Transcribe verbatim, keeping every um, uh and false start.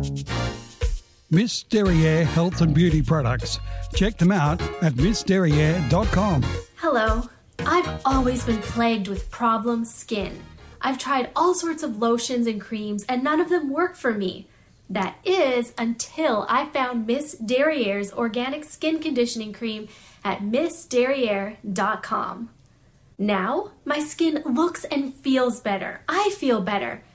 Miss Derriere Health and Beauty Products. Check them out at miss derriere dot com. Hello. I've always been plagued with problem skin. I've tried all sorts of lotions and creams and none of them work for me. That is until I found Miss Derriere's organic skin conditioning cream at miss derriere dot com. Now, my skin looks and feels better. I feel better.